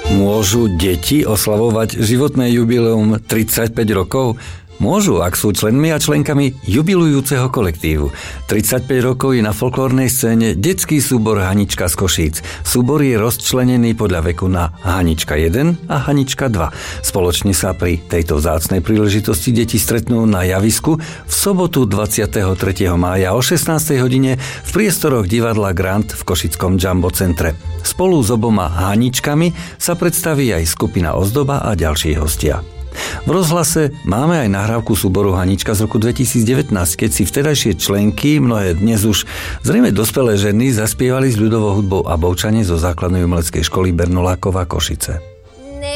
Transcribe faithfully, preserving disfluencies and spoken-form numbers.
Môžu deti oslavovať životné jubileum tridsaťpäť rokov? Môžu, ak sú členmi a členkami jubilujúceho kolektívu. tridsaťpäť rokov je na folklórnej scéne detský súbor Hanička z Košíc. Súbor je rozčlenený podľa veku na Hanička jeden a Hanička dva. Spoločne sa pri tejto vzácnej príležitosti deti stretnú na javisku v sobotu dvadsiateho tretieho mája o šestnástej hodine v priestoroch divadla Grand v košickom Jumbo centre. Spolu s oboma Haničkami sa predstaví aj skupina Ozdoba a ďalší hostia. V rozhlase máme aj nahrávku súboru Hanička z roku dvetisícdevätnásť, keď si vtedajšie členky, mnohé dnes už zrejme dospelé ženy, zaspievali s ľudovou hudbou a boučanie zo základnej umeleckej školy Bernolákova Košice.